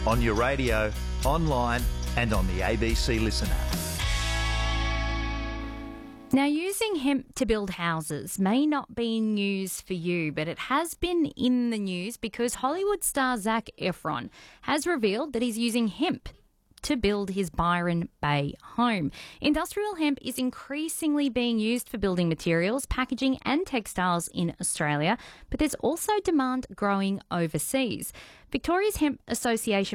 on your radio, online and on the ABC Listen app. Now, using hemp to build houses may not be news for you, but it has been in the news because Hollywood star Zac Efron has revealed that he's using hemp to build his Byron Bay home. Industrial hemp is increasingly being used for building materials, packaging and textiles in Australia, but there's also demand growing overseas. Victoria's Hemp Association